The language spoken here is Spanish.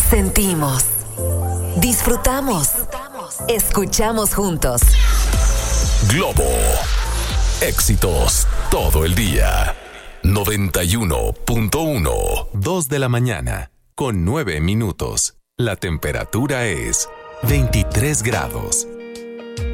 Sentimos, disfrutamos, escuchamos juntos. Globo. Éxitos todo el día. 91.1. 2 de la mañana, con 9 minutos. La temperatura es 23 grados.